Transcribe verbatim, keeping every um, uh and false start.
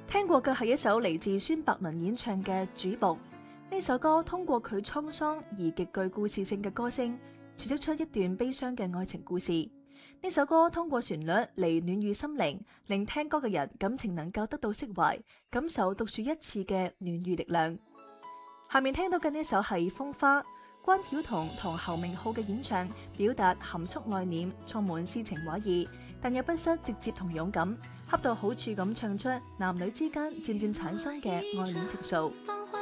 聽過嘅係一首嚟自孫伯文演唱嘅《主僕》。呢首歌通過佢滄桑而極具故事性嘅歌聲，詮釋出一段悲傷嘅愛情故事。呢首歌通過旋律嚟暖愈心靈，令聽歌嘅人感情能夠得到釋懷，感受獨樹一幟嘅暖愈力量。下面聽到嘅呢首係《風花》，關曉彤同侯明昊嘅演唱，表達含蓄內斂，充滿詩情畫意，但又不失直接同勇敢，恰到好處咁唱出男女之間漸漸產生嘅愛戀情愫。